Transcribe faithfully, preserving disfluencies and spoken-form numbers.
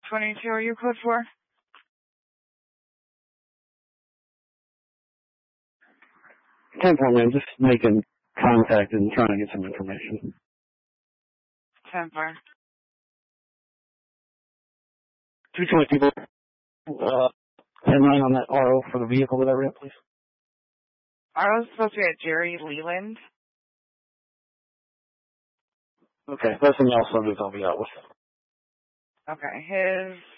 twenty-two are you code for? ten four, man. Just making contact and trying to get some information. ten four. two twenty people. Uh, ten nine on that R O for the vehicle that I ran, please. R O's supposed to be at Jerry Leland. Okay, that's something else I'll be out with. Okay, his